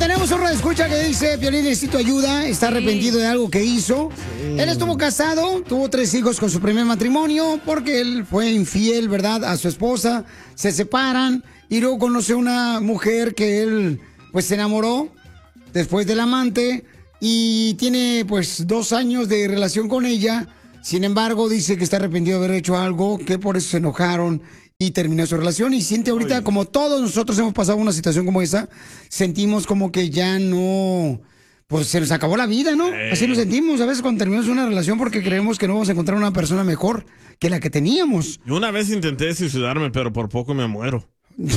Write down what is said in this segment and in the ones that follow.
tenemos un escucha que dice, Piolín, necesito ayuda, está arrepentido de algo que hizo. Él estuvo casado, tuvo 3 hijos con su primer matrimonio, porque él fue infiel, ¿verdad?, a su esposa, se separan, y luego conoce una mujer que él, pues, se enamoró después del amante, y tiene, pues, 2 años de relación con ella. Sin embargo, dice que está arrepentido de haber hecho algo, que por eso se enojaron y terminó su relación, y siente ahorita, como todos nosotros hemos pasado una situación como esa, sentimos como que ya no, pues se nos acabó la vida, ¿no? Así nos sentimos a veces cuando terminamos una relación, porque creemos que no vamos a encontrar una persona mejor que la que teníamos. Yo una vez intenté suicidarme, pero por poco me muero.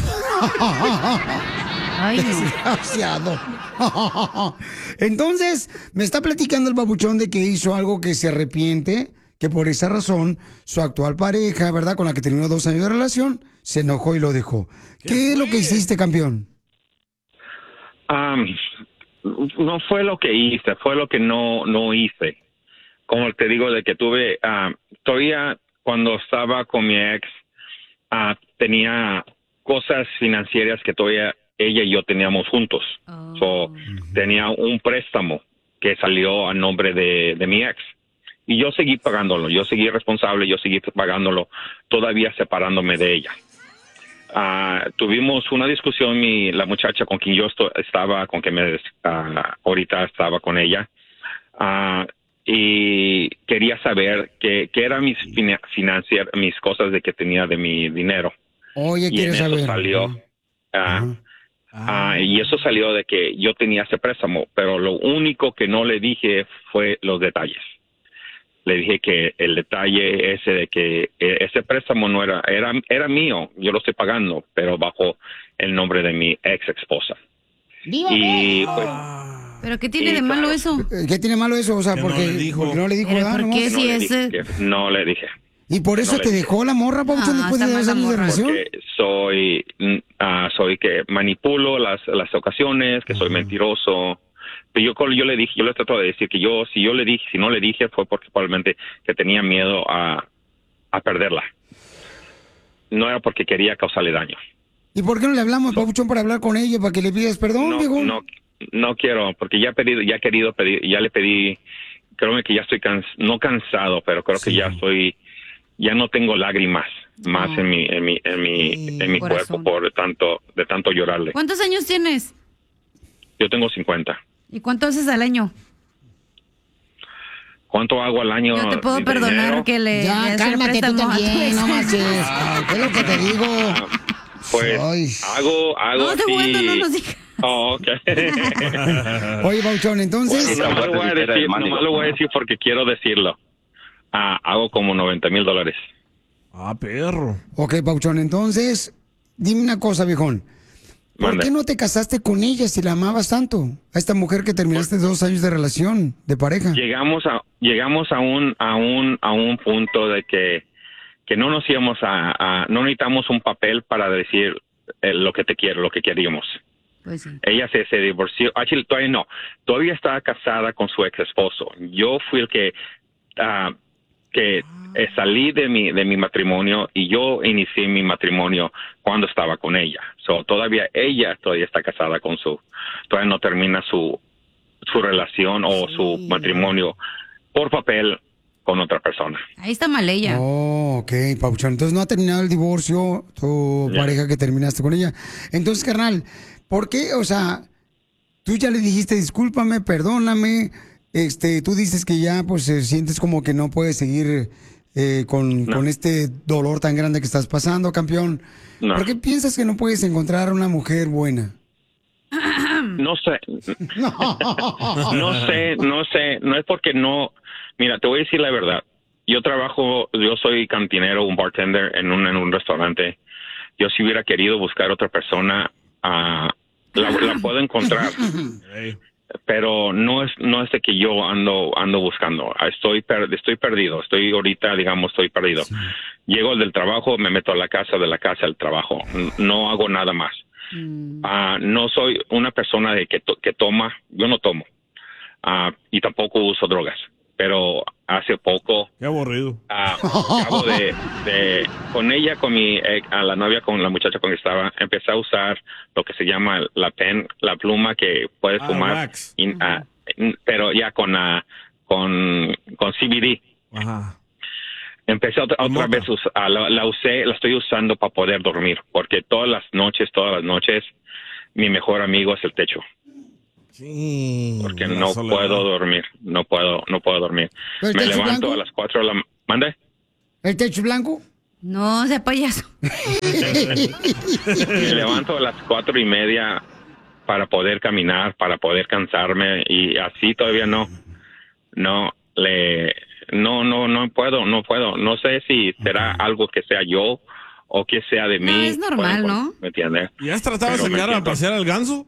Ay, desgraciado. Entonces, me está platicando el babuchón de que hizo algo que se arrepiente, que por esa razón su actual pareja, ¿verdad?, con la que terminó 2 años de relación, se enojó y lo dejó. ¿Qué es lo que hiciste, campeón? No fue lo que hice, fue lo que no hice. Como te digo, de que tuve, todavía cuando estaba con mi ex, tenía cosas financieras que todavía ella y yo teníamos juntos. Tenía un préstamo que salió a nombre de mi ex. Y yo seguí pagándolo, yo seguí responsable, yo seguí pagándolo, todavía separándome de ella. Tuvimos una discusión, la muchacha con quien yo estaba, con que ahorita estaba con ella, y quería saber qué eran mis mis cosas de que tenía de mi dinero. Oye, y en eso saber. Salió, y eso salió de que yo tenía ese préstamo, pero lo único que no le dije fue los detalles. Le dije que el detalle ese de que ese préstamo no era mío, yo lo estoy pagando, pero bajo el nombre de mi ex esposa. Y pues, ¿pero qué tiene de malo eso? ¿Qué tiene malo eso? O sea, porque no le dijo nada. ¿Por qué si ese? No le dije. ¿Y por eso te dejó la morra, Pabuchón, después de 2 años de relación? Porque soy que manipulo las ocasiones, que soy mentiroso. Pero yo le dije, yo le trato de decir que si no le dije fue porque probablemente que tenía miedo a perderla. No era porque quería causarle daño. ¿Y por qué no le hablamos, Pabuchón, para hablar con ella, para que le pidas perdón, viejo? No quiero, porque ya he querido pedir, ya le pedí, creo que ya estoy no cansado, pero creo que ya no tengo lágrimas más en mi cuerpo de tanto llorarle. ¿Cuántos años tienes? Yo tengo 50. ¿Y cuánto haces al año? ¿Cuánto hago al año? Yo te puedo perdonar dinero? que le... Ya, cálmate tú también, no manches. ¿Qué es lo que te digo? Pues hago no, así. Jugando, no nos digas. Oye, Pabuchón, entonces... Nomás lo voy a decir porque quiero decirlo. Hago como $90,000. Perro. Ok, Pabuchón, entonces, dime una cosa, viejón. ¿Por qué no te casaste con ella si la amabas tanto? A esta mujer que terminaste 2 años de relación, de pareja. Llegamos a un punto de que no nos íbamos no necesitamos un papel para decir lo que te quiero, lo que queríamos. Pues sí. Ella se divorció. Actually, todavía estaba casada con su ex esposo. Yo fui el que salí de mi matrimonio y yo inicié mi matrimonio cuando estaba con ella. Ella todavía está casada todavía no termina su relación o su matrimonio por papel con otra persona. Ahí está mal ella. Oh, ok, Pabuchón. Entonces no ha terminado el divorcio tu pareja que terminaste con ella. Entonces, carnal, ¿por qué? O sea, tú ya le dijiste discúlpame, perdóname. Tú dices que ya pues sientes como que no puedes seguir con este dolor tan grande que estás pasando, campeón. No. ¿Por qué piensas que no puedes encontrar una mujer buena? No sé. No es porque no. Mira, te voy a decir la verdad. Yo soy cantinero, un bartender en un restaurante. Yo si hubiera querido buscar otra persona, la puedo encontrar. Pero no es de que yo ando buscando. Estoy perdido. Estoy perdido. Sí. Llego del trabajo, me meto a la casa, de la casa al trabajo. No hago nada más. No soy una persona que toma. Yo no tomo. Y tampoco uso drogas. Pero hace poco. Qué aburrido. Acabo con ella, a la novia, con la muchacha con que estaba, empecé a usar lo que se llama la pluma que puedes fumar, pero ya con CBD. Ajá. Empecé otra vez, la estoy usando para poder dormir, porque todas las noches, mi mejor amigo es el techo. Sí. Porque no puedo dormir, no puedo dormir. Me levanto a las 4 de la... ¿Mande? ¿El techo blanco? No, sea payaso. Me levanto a las 4:30 para poder caminar, para poder cansarme, y así todavía no puedo. No sé si será algo que sea yo o que sea de mí. Es normal, ¿no? ¿Me entiendes? ¿Y has tratado de enseñar a pasear al ganso?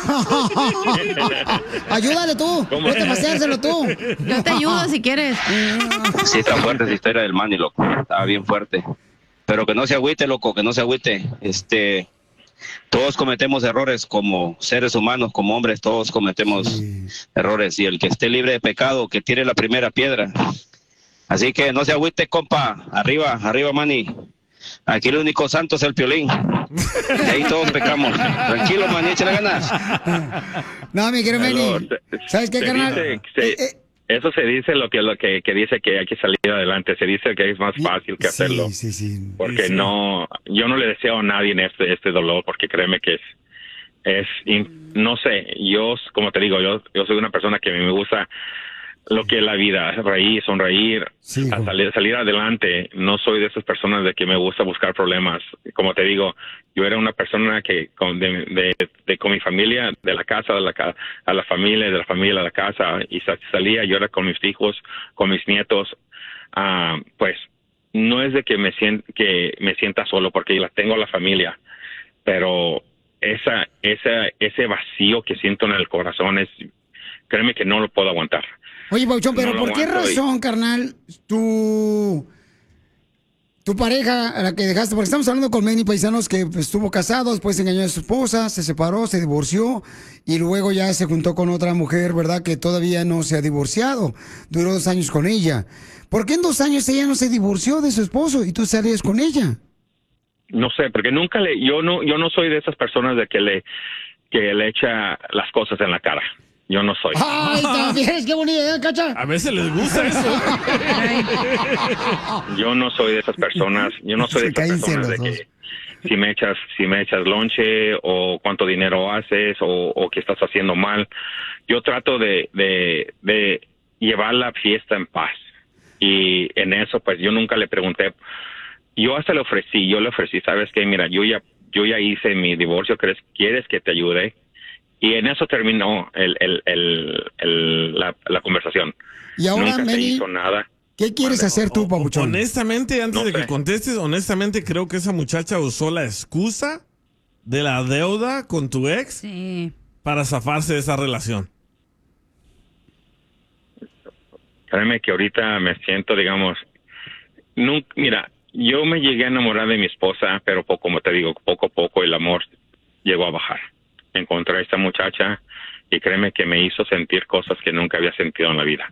Ayúdale tú, vete a paseárselo tú. Yo te ayudo si quieres. Sí, está fuerte esa historia del Manny, loco. Estaba bien fuerte. Pero que no se agüite, loco, que no se agüite. Todos cometemos errores como seres humanos, como hombres, todos cometemos errores. Y el que esté libre de pecado, que tire la primera piedra. Así que no se agüite, compa. Arriba, Manny. Aquí el único santo es el Piolín. Y ahí todos pecamos. Tranquilo, Manny, échale ganas. No, mi querido Manny. ¿Sabes qué, carnal? Eso se dice lo que dice que hay que salir adelante. Se dice que es más fácil que hacerlo. Sí. Porque yo no le deseo a nadie en este dolor, porque créeme que no sé, yo, como te digo, yo soy una persona que me gusta lo que es la vida, reír, sonreír, salir adelante. No soy de esas personas de que me gusta buscar problemas. Como te digo, yo era una persona que con mi familia, de la casa a la familia, de la familia a la casa, y salía, yo era con mis hijos, con mis nietos. Pues no es de que me sienta solo, porque la tengo a la familia, pero ese vacío que siento en el corazón créeme que no lo puedo aguantar. Oye, Pauchón, pero ¿por qué razón, carnal, tu pareja a la que dejaste? Porque estamos hablando con Manny, paisanos, que estuvo casado, después engañó a su esposa, se separó, se divorció y luego ya se juntó con otra mujer, ¿verdad? Que todavía no se ha divorciado. Duró 2 años con ella. ¿Por qué en 2 años ella no se divorció de su esposo y tú salías con ella? No sé, porque yo no soy de esas personas de que le echa las cosas en la cara. Yo no soy. ¡Ay, también! ¡Qué bonita, Cacha! A veces les gusta eso. Yo no soy de esas personas. Yo no soy de esas personas de que si me echas lonche o cuánto dinero haces o qué estás haciendo mal. Yo trato de llevar la fiesta en paz. Y en eso, pues yo nunca le pregunté. Yo hasta le ofrecí, ¿sabes qué? Mira, yo ya hice mi divorcio, ¿quieres que te ayude? Y en eso terminó la conversación. Y ahora, nunca se Manny, hizo nada. ¿Qué quieres hacer tú, papuchón? Honestamente, antes de que contestes, honestamente creo que esa muchacha usó la excusa de la deuda con tu ex para zafarse de esa relación. Créeme que ahorita me siento, digamos, mira, yo me llegué a enamorar de mi esposa, pero como te digo, poco a poco el amor llegó a bajar. Encontré a esta muchacha y créeme que me hizo sentir cosas que nunca había sentido en la vida.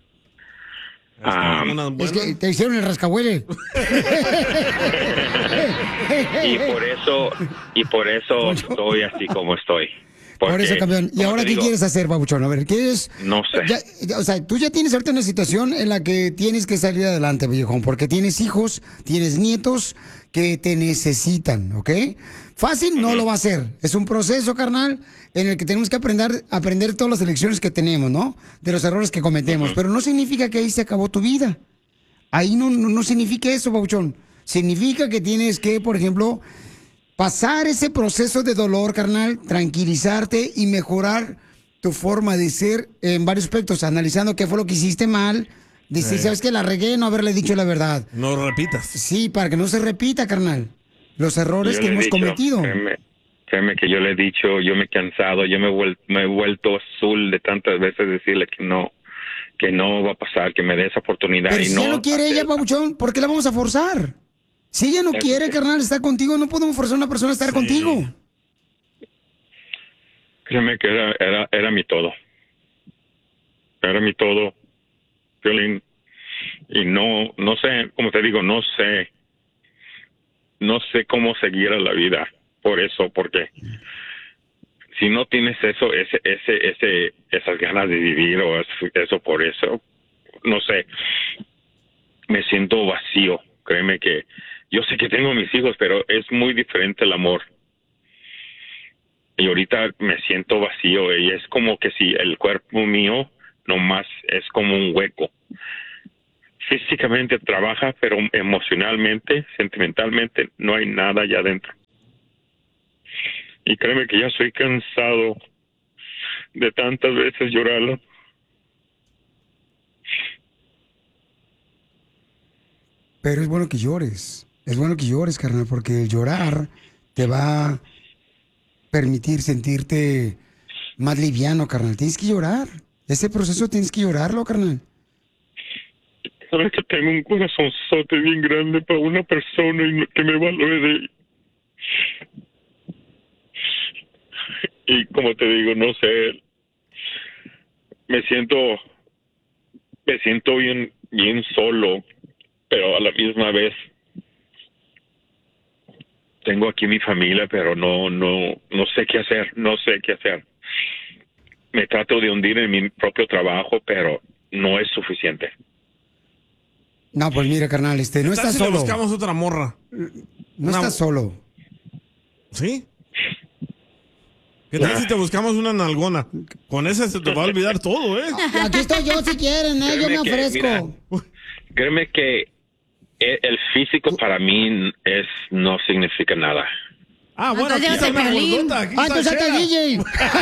Es que te hicieron el rascahuele. y por eso estoy así como estoy. Por eso, campeón. ¿Y ahora qué quieres hacer, papuchón? A ver, ¿quieres? No sé. O sea, tú ya tienes ahorita una situación en la que tienes que salir adelante, viejón, porque tienes hijos, tienes nietos que te necesitan, ¿ok? Fácil no lo va a ser. Es un proceso, carnal, en el que tenemos que aprender todas las lecciones que tenemos, ¿no? De los errores que cometemos. Pero no significa que ahí se acabó tu vida. Ahí no significa eso, papuchón. Significa que tienes que, por ejemplo, pasar ese proceso de dolor, carnal, tranquilizarte y mejorar tu forma de ser en varios aspectos, analizando qué fue lo que hiciste mal, decir, ¿sabes qué? La regué, no haberle dicho la verdad. No lo repitas. Sí, para que no se repita, carnal, los errores que hemos cometido. Créeme que yo le he dicho, yo me he cansado, yo me he vuelto azul de tantas veces decirle que no va a pasar, que me dé esa oportunidad. Pero si no quiere ella, papuchón, ¿por qué la vamos a forzar? Si ella no quiere, carnal, estar contigo, no podemos forzar a una persona a estar contigo. Créeme que era mi todo. Era mi todo. Piolín, Y no sé, como te digo, no sé cómo seguir a la vida por eso, porque si no tienes eso, esas ganas de vivir o eso por eso, no sé, me siento vacío. Créeme que yo sé que tengo mis hijos, pero es muy diferente el amor. Y ahorita me siento vacío y es como que si el cuerpo mío nomás es como un hueco. Físicamente trabaja, pero emocionalmente, sentimentalmente, no hay nada allá adentro. Y créeme que ya estoy cansado de tantas veces llorarlo. Pero es bueno que llores. Es bueno que llores, carnal, porque el llorar te va a permitir sentirte más liviano, carnal. Tienes que llorar. Ese proceso tienes que llorarlo, carnal. Sabes que tengo un corazonzote bien grande para una persona y que me valore de ella. Y como te digo, no sé, me siento bien solo, pero a la misma vez tengo aquí mi familia, pero no sé qué hacer, Me trato de hundir en mi propio trabajo, pero no es suficiente. No, pues mira, carnal, no estás solo. Buscamos otra morra. No estás solo. ¿Sí? ¿Qué tal si te buscamos una nalgona? Con esa se te va a olvidar todo, ¿eh? Aquí estoy yo si quieren, ¿eh? Yo me ofrezco. Créeme que el físico para mí no significa nada. Ah, bueno, aquí está una gordota. Entonces está el DJ.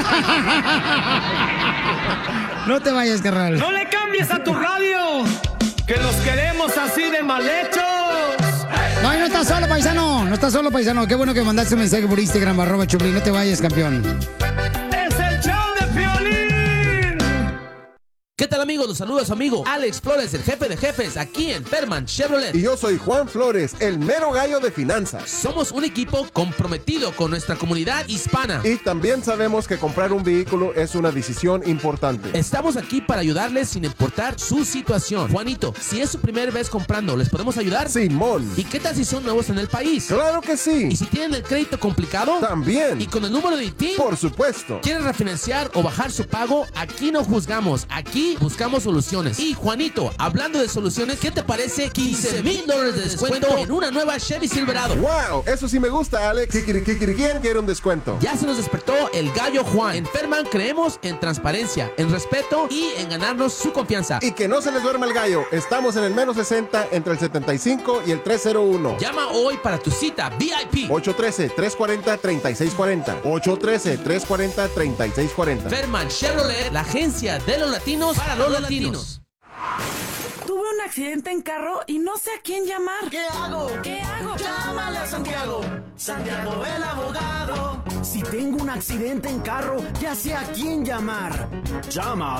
No te vayas, carnal. ¡No le cambies a tu radio! ¡Que los queremos así de mal hechos! No, no estás solo, paisano. No estás solo, paisano. Qué bueno que mandaste un mensaje por Instagram, @Choplin. No te vayas, campeón. ¡Es el show de Piolín! ¿Qué tal, amigos? Los saluda su amigo Alex Flores, el jefe de jefes, aquí en Perman Chevrolet. Y yo soy Juan Flores, el mero gallo de finanzas. Somos un equipo comprometido con nuestra comunidad hispana. Y también sabemos que comprar un vehículo es una decisión importante. Estamos aquí para ayudarles sin importar su situación. Juanito, si es su primera vez comprando, ¿les podemos ayudar? Simón. ¿Y qué tal si son nuevos en el país? ¡Claro que sí! ¿Y si tienen el crédito complicado? También. ¿Y con el número de ITIN? Por supuesto. ¿Quieren refinanciar o bajar su pago? Aquí no juzgamos, aquí buscamos soluciones. Y Juanito, hablando de soluciones, ¿qué te parece $15,000 de descuento en una nueva Chevy Silverado? ¡Wow! Eso sí me gusta, Alex. ¿Quién quiere un descuento? Ya se nos despertó el gallo Juan. En Perman creemos en transparencia, en respeto y en ganarnos su confianza. Y que no se les duerma el gallo. Estamos en el menos 60 entre el 75 y el 301. Llama hoy para tu cita VIP. 813-340-3640. 813-340-3640. Perman Chevrolet, la agencia de los latinos para los latinos. Tuve un accidente en carro y no sé a quién llamar. ¿Qué hago? Llámale a Santiago. Santiago el abogado. Si tengo un accidente en carro, ya sé a quién llamar. Llama a